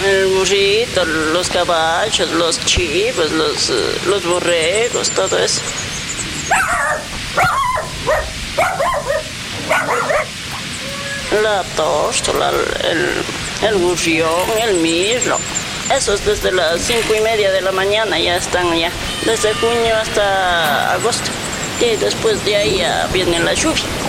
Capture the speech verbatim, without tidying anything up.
El burrito, los caballos, los chivos, los, eh, los borregos, todo eso. La tóstola, el, el burrión, el mirlo. Esos desde las cinco y media de la mañana ya están ya. Desde junio hasta agosto. Y después de ahí ya viene la lluvia.